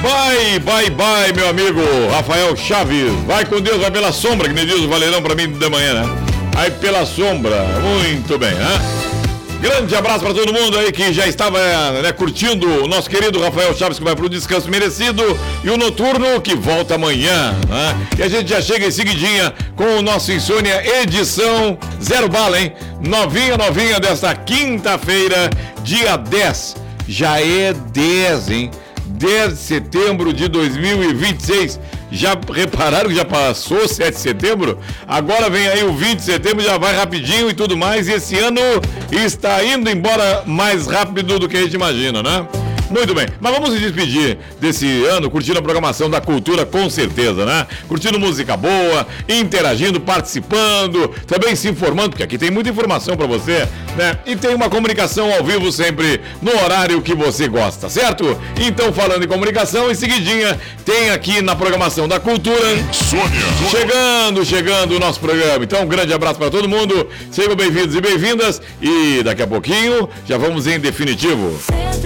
Bye, meu amigo Rafael Chaves. Vai com Deus, vai pela sombra, que me diz o Valerão pra mim de manhã, né? Aí pela sombra, muito bem, né? Grande abraço para todo mundo aí que já estava curtindo o nosso querido Rafael Chaves, que vai pro descanso merecido, e o Noturno que volta amanhã, né? E a gente já chega em seguidinha com o nosso Insônia edição 0 bala, hein? Novinha desta quinta-feira, dia 10. Já é 10, hein? 10 de setembro de 2026. Já repararam que já passou 7 de setembro? Agora vem aí o 20 de setembro, já vai rapidinho e tudo mais. E esse ano está indo embora mais rápido do que a gente imagina, né? Muito bem, mas vamos se despedir desse ano curtindo a programação da cultura, com certeza, né? Curtindo música boa, interagindo, participando, também se informando, porque aqui tem muita informação pra você, né? E tem uma comunicação ao vivo sempre no horário que você gosta, certo? Então, falando em comunicação, em seguidinha, tem aqui na programação da cultura chegando o nosso programa. Então, um grande abraço pra todo mundo, sejam bem-vindos e bem-vindas, e daqui a pouquinho já vamos em definitivo.